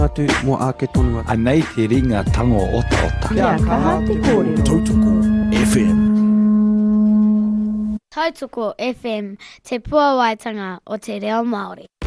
atu mo ake tonua. Anei te ringa tango ota ota. Kia kaha te kōrero. Tautoko FM. Tautoko FM, te puawaitanga o te reo Māori.